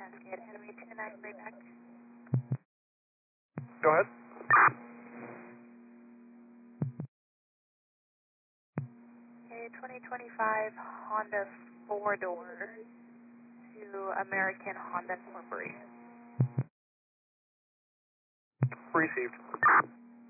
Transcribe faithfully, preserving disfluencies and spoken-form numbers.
Cascade Enemy two nine, right back. Go ahead. A twenty twenty-five Honda four-door to American Honda Corporation. Received.